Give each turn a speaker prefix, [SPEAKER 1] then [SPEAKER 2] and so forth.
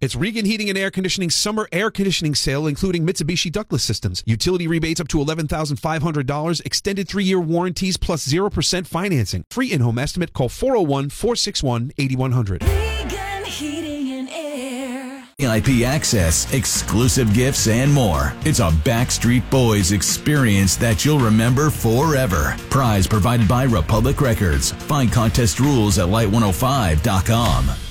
[SPEAKER 1] It's Regan Heating and Air Conditioning Summer Air Conditioning Sale, including Mitsubishi ductless systems. Utility rebates up to $11,500, extended 3-year warranties plus 0% financing. Free in-home estimate. Call 401-461-8100.
[SPEAKER 2] Regan Heating and Air.
[SPEAKER 3] VIP access, exclusive gifts, and more. It's a Backstreet Boys experience that you'll remember forever. Prize provided by Republic Records. Find contest rules at light105.com.